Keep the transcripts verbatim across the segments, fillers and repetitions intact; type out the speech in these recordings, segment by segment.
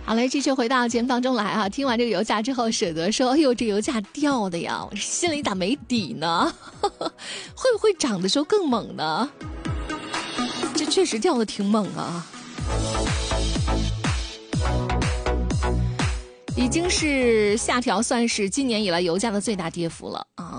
好嘞，继续回到节目当中来啊！听完这个油价之后，舍得说：“哎呦，这油价掉的呀，我心里咋没底呢？会不会涨的时候更猛呢？”这确实掉的挺猛啊，已经是下调，算是今年以来油价的最大跌幅了啊。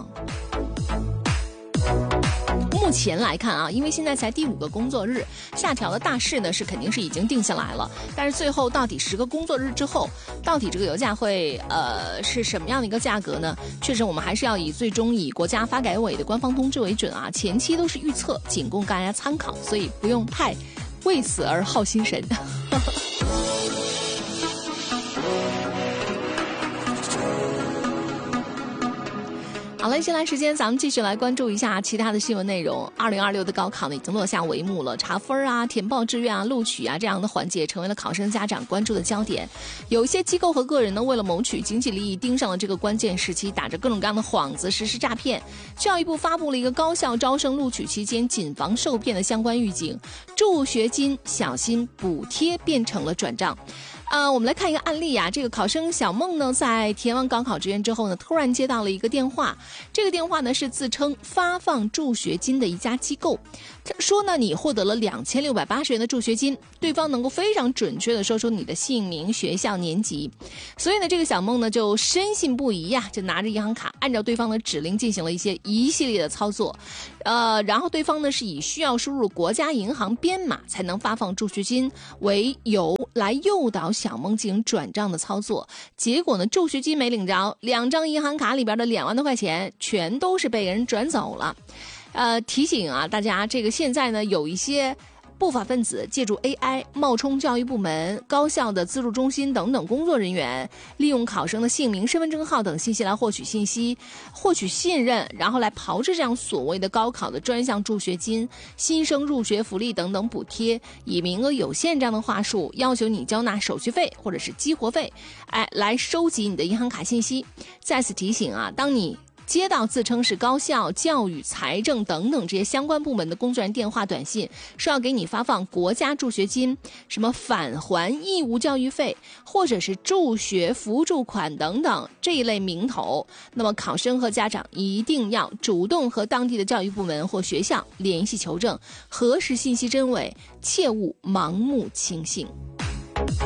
目前来看啊，因为现在才第五个工作日，下调的大势呢是肯定是已经定下来了。但是最后到底十个工作日之后，到底这个油价会呃是什么样的一个价格呢？确实我们还是要以最终以国家发改委的官方通知为准啊，前期都是预测，仅供大家参考，所以不用太为此而耗心神。好了，接下来时间咱们继续来关注一下其他的新闻内容。二零二六的高考呢已经落下帷幕了，查分啊、填报志愿啊、录取啊这样的环节成为了考生家长关注的焦点。有一些机构和个人呢，为了谋取经济利益，盯上了这个关键时期，打着各种各样的幌子实施诈骗。教育部发布了一个高校招生录取期间谨防受骗的相关预警，助学金小心补贴变成了转账。呃，我们来看一个案例啊，这个考生小梦呢，在填完高考志愿之后呢，突然接到了一个电话，这个电话呢是自称发放助学金的一家机构，说呢你获得了两千六百八十元的助学金，对方能够非常准确的说出你的姓名、学校、年级，所以呢，这个小梦呢就深信不疑呀、啊，就拿着银行卡，按照对方的指令进行了一些一系列的操作，呃，然后对方呢是以需要输入国家银行编码才能发放助学金为由来诱导小梦进行转账的操作，结果呢，助学金没领着，两张银行卡里边的两万多块钱全都是被人转走了。呃，提醒啊大家，这个现在呢有一些不法分子借助 A I 冒充教育部门、高校的资助中心等等工作人员，利用考生的姓名、身份证号等信息来获取信息、获取信任，然后来炮制这样所谓的高考的专项助学金、新生入学福利等等补贴，以名额有限这样的话术，要求你交纳手续费或者是激活费，哎，来收集你的银行卡信息。再次提醒啊，当你接到自称是高校、教育、财政等等这些相关部门的工作人员电话短信，说要给你发放国家助学金、什么返还义务教育费，或者是助学扶助款等等这一类名头，那么考生和家长一定要主动和当地的教育部门或学校联系求证，核实信息真伪，切勿盲目轻信。